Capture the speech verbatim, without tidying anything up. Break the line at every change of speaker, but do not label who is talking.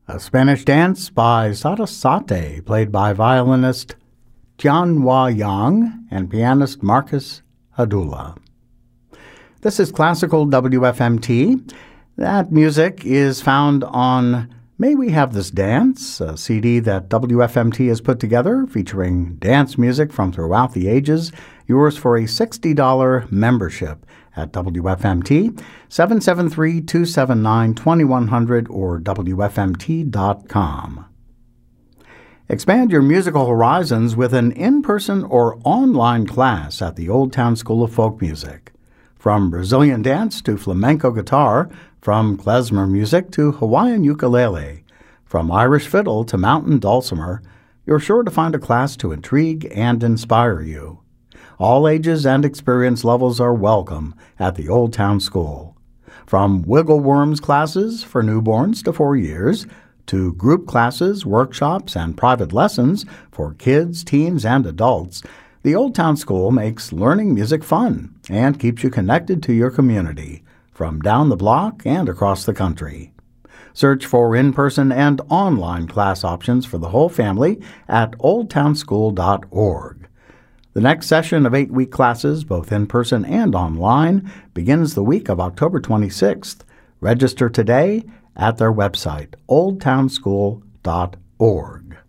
A Spanish dance by Sarasate, played by violinist Tianhua Yang and pianist Marcus Hadula. This is Classical W F M T. That music is found on May We Have This Dance, a C D that W F M T has put together featuring dance music from throughout the ages, yours for a sixty dollars membership at W F M T, seven seven three, two seven nine, two one zero zero or W F M T dot com. Expand your musical horizons with an in-person or online class at the Old Town School of Folk Music. From Brazilian dance to flamenco guitar, from klezmer music to Hawaiian ukulele, from Irish fiddle to mountain dulcimer, you're sure to find a class to intrigue and inspire you. All ages and experience levels are welcome at the Old Town School. From Wiggle Worms classes for newborns to four years, to group classes, workshops, and private lessons for kids, teens, and adults, the Old Town School makes learning music fun and keeps you connected to your community from down the block and across the country. Search for in-person and online class options for the whole family at old town school dot org. The next session of eight-week classes, both in-person and online, begins the week of October twenty-sixth. Register today at their website, old town school dot org.